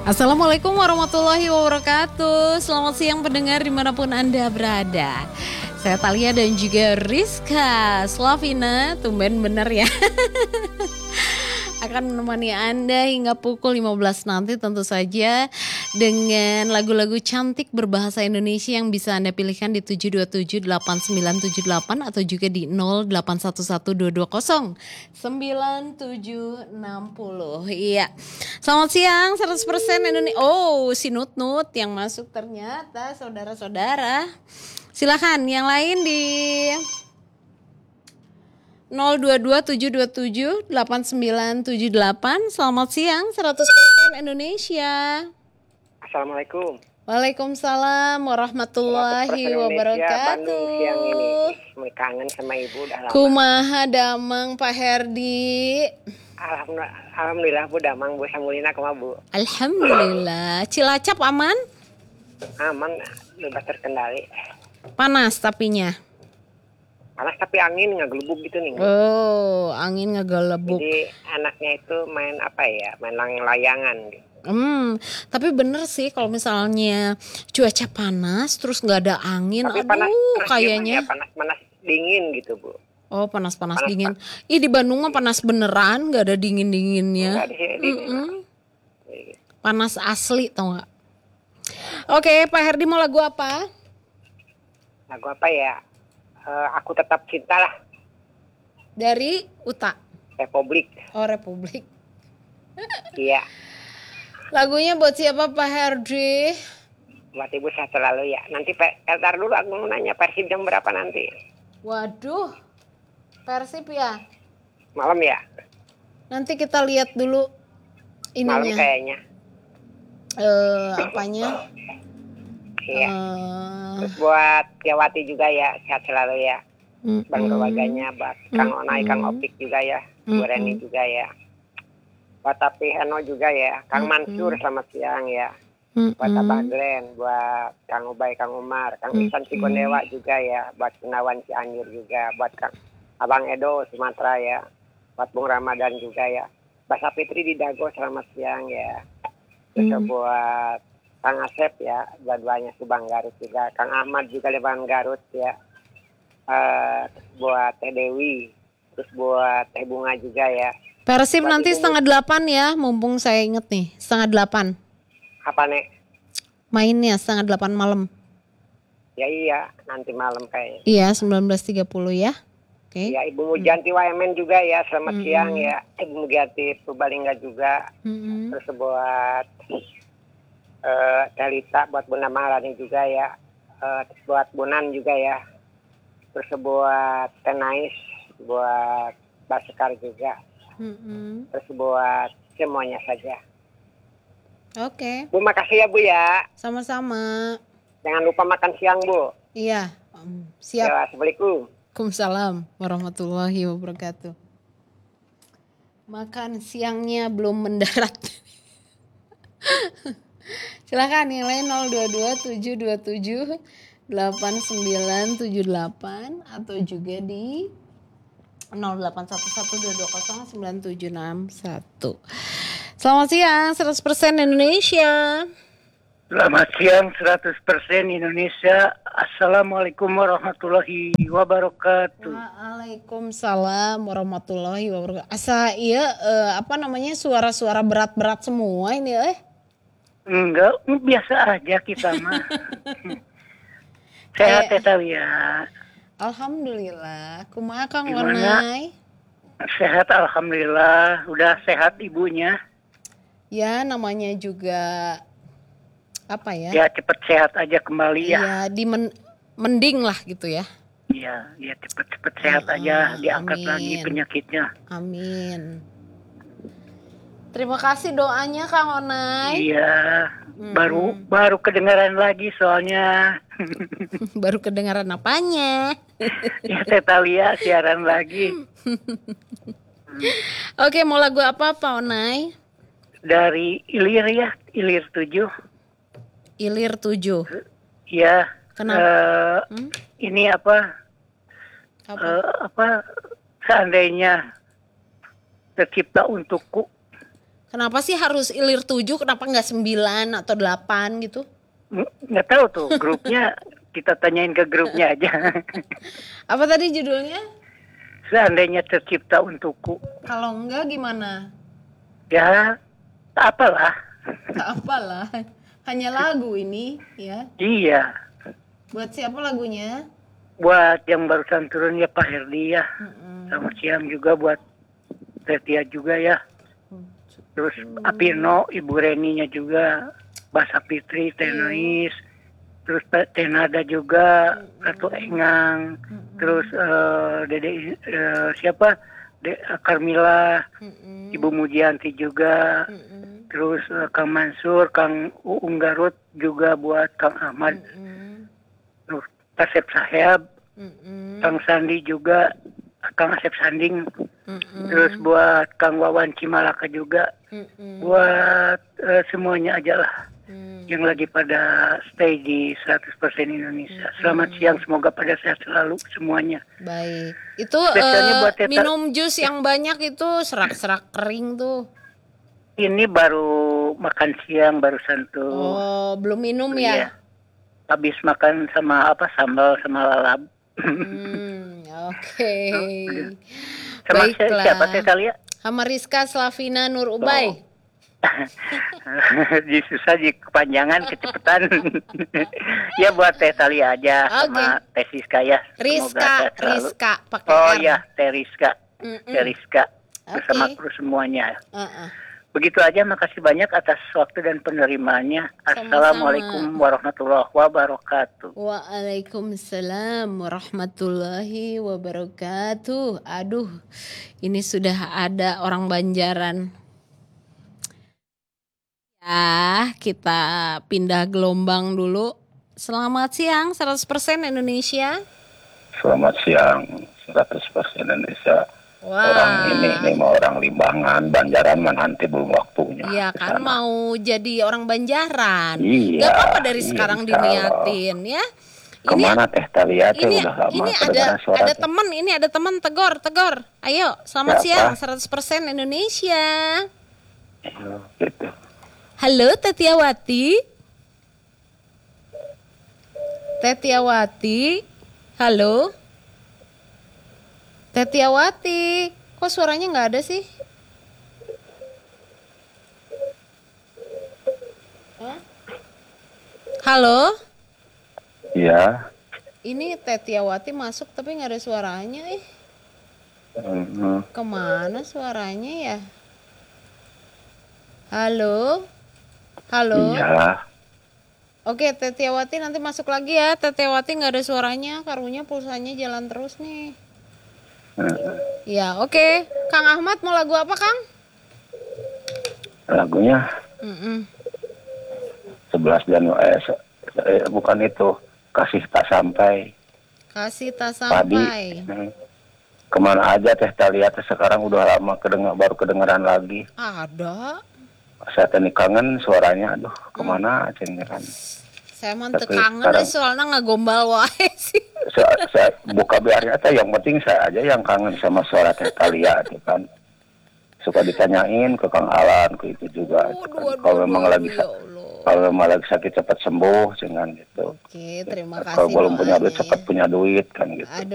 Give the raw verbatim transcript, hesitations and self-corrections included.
Assalamualaikum warahmatullahi wabarakatuh. Selamat siang pendengar dimanapun Anda berada. Saya Talia dan juga Rizka Slavina, tumben bener ya. Akan menemani Anda hingga pukul lima belas nanti, tentu saja dengan lagu-lagu cantik berbahasa Indonesia yang bisa Anda pilihkan di tujuh dua tujuh delapan sembilan tujuh delapan atau juga di nol delapan satu satu dua dua nol sembilan tujuh enam nol. Iya. Selamat siang, seratus persen Indonesia. Oh, si Nut-Nut yang masuk ternyata saudara-saudara. Silakan yang lain di nol dua dua tujuh dua tujuh delapan sembilan tujuh delapan. Selamat siang, seratus persen Indonesia. Assalamualaikum. Waalaikumsalam warahmatullahi wabarakatuh. Bandung siang ini. Mulai kangen sama ibu udah lama. Kumaha damang Pak Herdi? Alhamdulillah, Alhamdulillah Bu Damang, Bu Samulina kumaha Bu? Alhamdulillah. Cilacap aman? Aman, bebas terkendali. Panas tapinya? Panas tapi angin ngegelebuk gitu nih. Oh, angin ngegelebuk. Jadi anaknya itu main apa ya, main layangan gitu. Hmm, tapi bener sih kalau misalnya cuaca panas terus nggak ada angin, tapi aduh panas, panas kayaknya. Ya, panas-panas dingin gitu Bu. Oh, panas-panas Panas, dingin. Ih, di Bandung mah panas beneran, nggak ada dingin-dinginnya. Enggak di sini dingin. Mm-mm. Panas asli, tau nggak? Oke, Pak Herdi mau lagu apa? Lagu apa ya? Uh, aku tetap cinta lah. Dari Uta. Republik. Oh, Republik. Iya. Lagunya buat siapa Pak Herdi? Buat ibu sehat selalu ya. Nanti Eltar dulu aku mau nanya Persib jam berapa nanti? Waduh, Persib ya? Malam ya? Nanti kita lihat dulu ininya. Malam kayaknya. Eh, apanya? Iya. Uh, Terus buat Tiawati juga ya, sehat selalu ya. mm, Bang keluarganya, buat Kang mm, Onai, Kang Opik juga ya. mm, Bu Reni juga ya. Buat Tapi Heno juga ya. Kang mm, Mansur selamat siang ya. mm, Buat mm, Abah Glenn, buat Kang Ubay, Kang Umar, Kang mm, Isan Cikondewa juga ya. Buat Gunawan Cianjur juga. Buat Kang Abang Edo Sumatera ya. Buat Bung Ramadan juga ya. Basa Fitri di Dago selamat siang ya. Terus mm. buat Kang Asep ya, dua-duanya Subang Garut juga. Kang Ahmad juga di Bang Garut ya. Uh, buat Teh Dewi, terus buat Teh Bunga juga ya. Persib buat nanti Ibu setengah delapan ya, mumpung saya inget nih, setengah delapan. Apa nek? Mainnya setengah delapan malam. Ya iya, nanti malam kayaknya. Iya, sembilan belas tiga puluh ya. Oke. Okay. Ya, Ibu Mujanti W M N juga ya, selamat Mm-hmm. siang ya. Ibu Mujanti Purbalingga juga. Mm-hmm. Terus buat uh, Dalita, buat Bunda Maharani juga ya. Uh, buat Bunan juga ya. Terus buat Tenais, buat Basekar juga. Mm-hmm. Terus buat semuanya saja. Oke. Okay. Bu, makasih ya Bu ya. Sama-sama. Jangan lupa makan siang Bu. Iya, um, siap. Ya, Assalamualaikum. Waalaikumsalam warahmatullahi wabarakatuh. Makan siangnya belum mendarat. Silakan yang lain nol dua dua tujuh dua tujuh delapan sembilan tujuh delapan atau juga di nol delapan satu satu dua dua nol sembilan tujuh enam satu. Selamat siang seratus persen Indonesia. Selamat siang seratus persen Indonesia. Assalamualaikum warahmatullahi wabarakatuh. Waalaikumsalam warahmatullahi wabarakatuh. Asa iya eh, apa namanya suara-suara berat-berat semua ini eh? Enggak, biasa aja kita mah. Sehat ya Talia. Alhamdulillah. Kumaha Kang Gimana? Onai? Sehat alhamdulillah. Udah sehat ibunya. Ya namanya juga apa ya? Ya cepet sehat aja kembali ya. Ya di men- mending lah gitu ya. Iya, ya cepet-cepet sehat Ah, aja, diangkat amin. lagi penyakitnya. Amin. Terima kasih doanya Kang Onai. Iya, Mm-mm. baru baru kedengaran lagi soalnya. Baru kedengaran apanya? Ya Teh Talia siaran lagi. Oke, mau lagu apa Pak Onai? Dari Ilir ya, Ilir tujuh. Ilir tujuh. Ya. Kenapa? Uh, Hmm? Ini apa? Apa? Uh, apa? Seandainya tercipta untukku. Kenapa sih harus ilir tujuh? Kenapa nggak sembilan atau delapan gitu? N- Nggak tahu tuh grupnya, kita tanyain ke grupnya aja. Apa tadi judulnya? Seandainya tercipta untukku, Kalau enggak gimana? ya tak apalah. Tak apalah. Hanya lagu ini ya. Iya, Buat siapa lagunya? buat yang barusan turun ya Pak Herdi ya. Mm-mm. Selamat siang juga buat Tetia juga ya. Terus Apino, Ibu Reninya juga, Basa Fitri, Tenais, terus Teh Teh Nada juga, Ratu Engang, terus eh, Dede eh, siapa? De, Carmila, Mm-mm. Ibu Mujianti juga, Mm-mm. terus eh, Kang Mansur, Kang Uung Garut juga buat Kang Ahmad, Mm-mm. terus Asep Saheb, Mm-mm. Kang Sandi juga, Kang Asep Sanding, Mm-mm. terus buat Kang Wawan Cimalaka juga, Mm-mm. buat eh, semuanya aja lah Mm. yang lagi pada stay di seratus persen Indonesia. Selamat siang, semoga pada sehat selalu semuanya. Baik. Itu Spesialnya eh, buat Teta. minum jus yang banyak itu serak-serak kering tuh. Ini baru makan siang barusan tuh. Oh, belum minum Iya. ya? Habis makan sama apa sambal sama lalap. Hmm, oke. Sama si- Baiklah. siapa Teh Talia? Sama Rizka Slavina Nur Ubay. Di susah di kepanjangan kecepetan. Ya buat Teh Talia aja sama Oke. Teh Siska ya. Semoga Rizka, sehat selalu. Rizka pakai Oh R. ya, Teh Rizka. Mm-mm. Teh Rizka bersama Oke. kru semuanya. Uh-uh. Begitu aja, makasih banyak atas waktu dan penerimaannya. Assalamualaikum warahmatullahi wabarakatuh. Waalaikumsalam warahmatullahi wabarakatuh. Aduh, ini sudah ada orang Banjaran. Ya, kita pindah gelombang dulu. Selamat siang, seratus persen Indonesia. Selamat siang, seratus persen Indonesia. Wah. Orang ini, ini mau orang Limbangan, Banjaran mah nanti belum waktunya. Iya ke kan sana. mau jadi orang Banjaran. Iya, Gak apa-apa dari iya, sekarang insya Allah. diniatin ya. Kemana Teh Talia teh ini udah lama ini kedengaran ada suara ada teh. teman, ini ada teman tegor, tegor. Ayo, selamat Siapa? siang seratus persen Indonesia. Iya, gitu. Halo Tetiawati. Tetiawati. Halo. Tetiawati. Kok suaranya nggak ada sih? Hah? Halo. Iya. Ini Tetiawati masuk tapi nggak ada suaranya eh. Mhm. Kemana suaranya ya? Halo? Halo? Iya. Oke, Tetiawati nanti masuk lagi ya. Tetiawati nggak ada suaranya, karunya pulsanya jalan terus nih. Mhm. Ya, oke. Kang Ahmad mau lagu apa, Kang? Lagunya Mm-mm. sebelas Januari eh, se- eh, bukan itu, kasih tak sampai. Kasih tak Padi. sampai. Hmm. Kemana aja Teh Talia teh sekarang udah lama kedengar baru kedengeran lagi. Ada. Saya tadi kangen suaranya, aduh kemana cengnya kan. Saya mah teu Tapi kangen sekarang- deh soalnya ngagombal wae sih. Saya, saya buka biarnya teh yang penting saya aja yang kangen sama suara Teh Talia itu kan. Suka ditanyain ke Kang Alan ke itu juga. itu kan. Waduh, waduh, Kalau memang waduh, lagi ya sa- Allah. kalau memang lagi sakit cepat sembuh dengan gitu. Oke, terima Kalau kasih belum punya duit doanya cepat ya. punya duit kan gitu. Aduh.